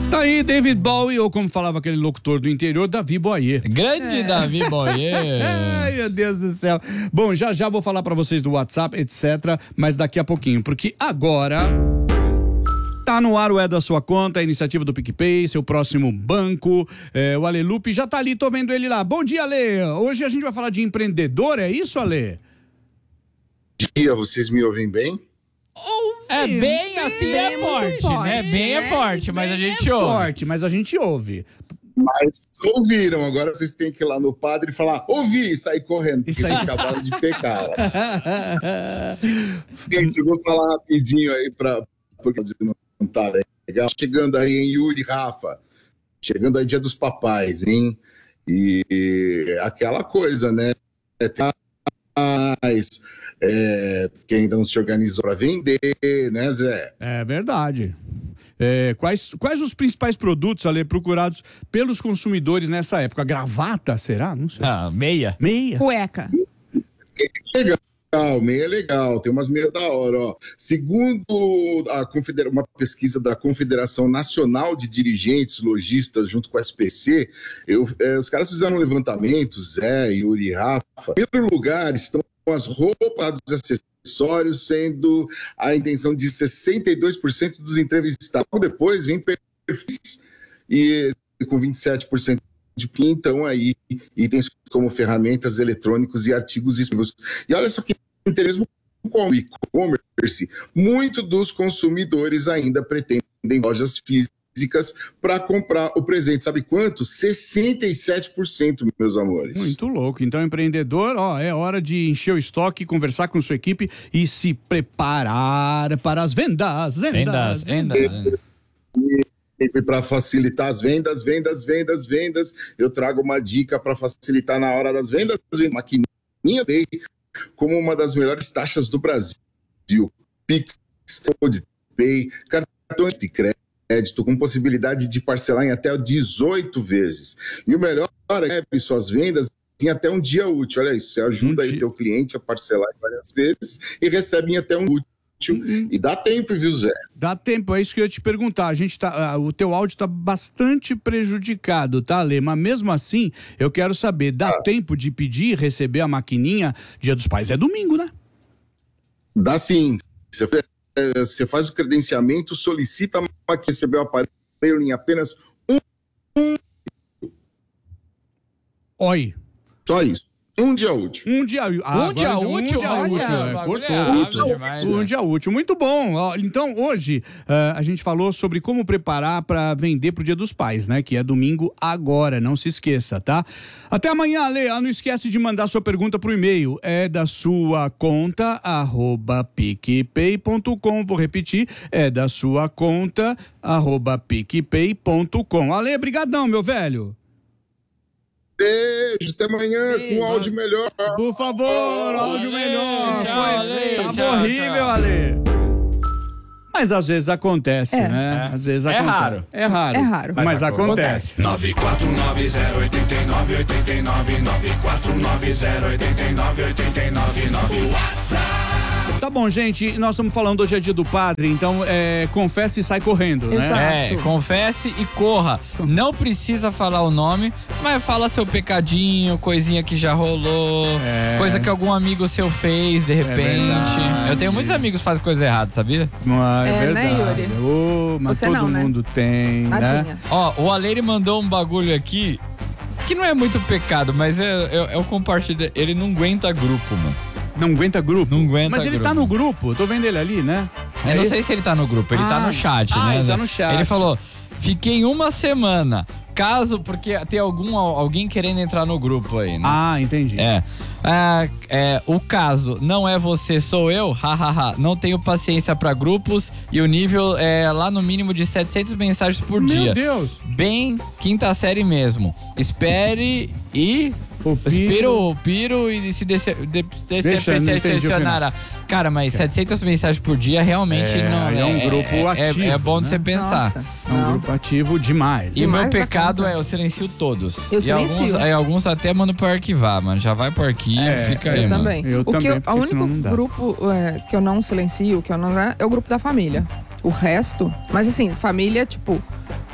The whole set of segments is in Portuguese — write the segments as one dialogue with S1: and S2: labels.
S1: Tá aí David Bowie, ou como falava aquele locutor do interior, Davi Boyer.
S2: Grande Davi Boyer.
S1: Ai, meu Deus do céu. Bom, já vou falar pra vocês do WhatsApp, etc, mas daqui a pouquinho, porque agora tá no ar o É da Sua Conta, a iniciativa do PicPay, seu próximo banco. O Ale Lupe já tá ali, tô vendo ele lá. Bom dia, Ale. Hoje a gente vai falar de empreendedor, é isso, Ale?
S3: Bom dia, vocês me ouvem bem?
S2: É bem assim, é forte, né? Bem é forte, mas a gente ouve.
S1: Forte, mas a gente ouve.
S3: Mas ouviram, agora vocês têm que ir lá no padre e falar, ouvi, e sair correndo, porque vocês acabaram de pecar. Gente, eu vou falar rapidinho aí, porque não tá legal. Chegando aí em Yuri, Rafa, chegando aí Dia dos Papais, hein? E aquela coisa, né? Que ainda não se organizou para vender, né, Zé?
S1: É verdade. Quais os principais produtos, Ale, procurados pelos consumidores nessa época? Gravata, será? Não sei.
S2: Meia.
S1: Meia?
S4: Cueca.
S3: Legal, meia é legal, tem umas meias da hora, ó. Segundo uma pesquisa da Confederação Nacional de Dirigentes Lojistas junto com a SPC, os caras fizeram um levantamento, Zé, Yuri, Rafa. Em primeiro lugar estão as roupas, os acessórios, sendo a intenção de 62% dos entrevistados. Depois vem perfis e com 27% de pintam aí itens como ferramentas eletrônicos e artigos exclusivos. E olha só que mesmo com o e-commerce, muito dos consumidores ainda pretendem lojas físicas para comprar o presente. Sabe quanto? 67%, meus amores.
S1: Muito louco. Então, empreendedor, é hora de encher o estoque, conversar com sua equipe e se preparar para as vendas.
S3: E para facilitar as vendas, eu trago uma dica para facilitar na hora das vendas. Maquininha Pay, como uma das melhores taxas do Brasil. Pix, Pay, cartões de crédito com possibilidade de parcelar em até 18 vezes. E o melhor é que suas vendas em até um dia útil. Olha isso, você ajuda aí teu cliente a parcelar em várias vezes e recebe em até um útil. E dá tempo, viu, Zé?
S1: Dá tempo, é isso que eu ia te perguntar. O teu áudio tá bastante prejudicado, tá, Lê? Mas mesmo assim, eu quero saber, dá tempo de pedir e receber a maquininha? Dia dos Pais é domingo, né?
S3: Dá sim. Você faz o credenciamento, solicita a máquina, receber o aparelho em apenas
S1: Oi.
S3: Só isso. Um dia útil.
S1: Um dia útil. Cortou. Um dia útil. Muito bom. Então, hoje, a gente falou sobre como preparar para vender pro Dia dos Pais, né? Que é domingo agora. Não se esqueça, tá? Até amanhã, Lê. Não esquece de mandar sua pergunta pro e-mail. É da sua conta, @picpay.com. Vou repetir. É da sua conta, @picpay.com. Ale, brigadão, meu velho.
S3: Beijo, até amanhã, com áudio melhor.
S1: Por favor, áudio melhor. Tava horrível, Ale. Mas às vezes acontece, né? Às vezes acontece. É raro. Mas acontece.
S5: 949-089-89-89. WhatsApp.
S1: Tá bom, gente, nós estamos falando hoje é dia do padre, então confesse e sai correndo, né?
S4: Exato.
S2: Confesse e corra. Não precisa falar o nome, mas fala seu pecadinho, coisinha que já rolou, coisa que algum amigo seu fez, de repente. Eu tenho muitos amigos que fazem coisa errada, sabia?
S1: É verdade.
S4: Né, Yuri?
S1: Mas
S4: você
S1: todo
S4: não, né?
S1: mundo tem,
S4: Tadinha.
S1: né?
S2: O Aleire mandou um bagulho aqui que não é muito pecado, mas eu compartilho. Ele não aguenta grupo, mano.
S1: Não aguenta grupo?
S2: Não aguenta
S1: Mas ele
S2: grupo.
S1: tá no grupo, tô vendo ele ali, né?
S2: Eu não sei se ele tá no grupo, ele tá no chat, né?
S1: Ele tá no chat.
S2: Ele falou, fiquei uma semana, porque tem alguém querendo entrar no grupo aí, né?
S1: Entendi.
S2: O caso não é você, sou eu, hahaha, não tenho paciência pra grupos e o nível é lá no mínimo de 700 mensagens por dia.
S1: Meu Deus!
S2: Bem, quinta série mesmo. Espere e... Piro e se decepcionará. Cara, mas 700 mensagens por dia realmente não
S1: é um grupo ativo.
S2: É bom de
S1: né?
S2: você pensar.
S4: Nossa,
S1: É um grupo ativo demais.
S2: E o meu
S4: Demais da
S2: pecado
S4: conta.
S2: eu silencio todos.
S4: Eu silencio.
S2: Alguns até mando pra arquivar, mano. Já vai pro arquivo, fica aí,
S4: Eu
S2: mano.
S4: também.
S1: Eu também,
S4: O
S1: porque senão não
S4: único
S1: dá.
S4: grupo que eu não silencio, é o grupo da família. O resto, mas assim, família, tipo,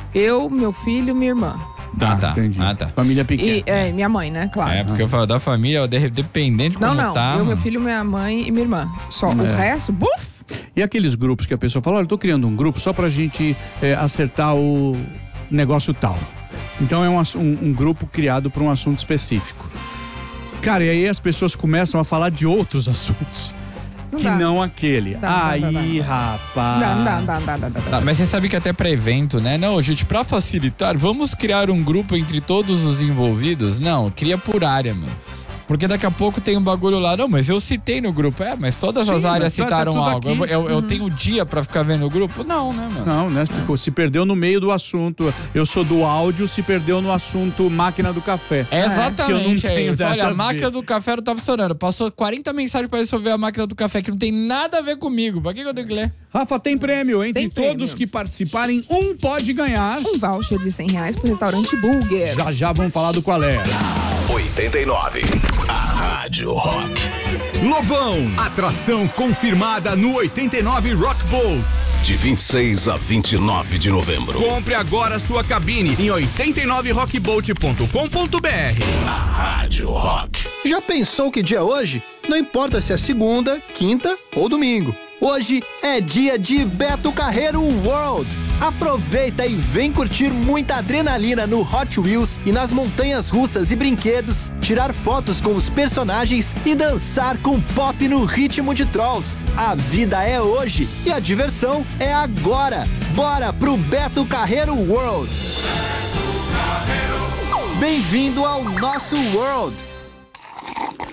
S4: Eu, meu filho, minha irmã.
S2: Tá.
S1: Entendi.
S2: Tá.
S1: Família pequena.
S4: E minha mãe, né? Claro.
S2: É, porque eu falo da família, dependente de como
S4: Não.
S2: tá.
S4: Eu, meu
S2: mano.
S4: filho, minha mãe e minha irmã. Só. O resto, buf!
S1: E aqueles grupos que a pessoa fala, olha, eu tô criando um grupo só pra gente acertar o negócio tal. Então é um grupo criado para um assunto específico. Cara, e aí as pessoas começam a falar de outros assuntos.
S4: Não
S1: que
S4: dá.
S1: não aquele.
S4: Dá.
S1: Rapaz.
S4: Dá.
S2: Mas você sabe que até pra evento, né? Não, gente, pra facilitar, vamos criar um grupo entre todos os envolvidos? Não, cria por área, mano. Porque daqui a pouco tem um bagulho lá. Não, mas eu citei no grupo. Mas todas as áreas citaram
S1: tudo
S2: algo.
S1: aqui.
S2: Eu tenho dia pra ficar vendo o grupo? Não, né, mano?
S1: Não, né? Se perdeu no meio do assunto. Eu sou do áudio, se perdeu no assunto máquina do café.
S2: Exatamente,
S1: que eu não tenho
S2: isso.
S1: nada
S2: Olha,
S1: a
S2: a
S1: ver.
S2: máquina do café não tá funcionando. Passou 40 mensagens pra resolver a máquina do café, que não tem nada a ver comigo. Pra que eu tenho que ler?
S1: Rafa, tem prêmio. Entre
S4: Tem
S1: todos
S4: prêmio.
S1: que participarem, um pode ganhar.
S4: Um voucher de R$100 pro restaurante Burger.
S1: Já vamos falar do qual é.
S5: 89. A Rádio Rock.
S6: Lobão, atração confirmada no 89 Rock Bolt.
S5: De 26 a 29 de novembro.
S6: Compre agora sua cabine em 89rockbolt.com.br.
S5: A Rádio Rock.
S7: Já pensou que dia é hoje? Não importa se é segunda, quinta ou domingo. Hoje é dia de Beto Carreiro World. Aproveita e vem curtir muita adrenalina no Hot Wheels e nas montanhas russas e brinquedos, tirar fotos com os personagens e dançar com pop no ritmo de Trolls. A vida é hoje e a diversão é agora. Bora pro Beto Carreiro World. Bem-vindo ao nosso World.